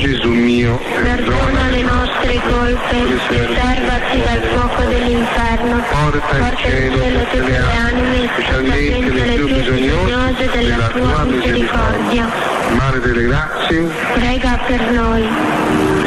Gesù mio, perdona le nostre colpe, preservaci dal fuoco dell'inferno, porta in cielo tutte le anime, specialmente le più bisognose della tua misericordia. Madre delle grazie, prega per noi.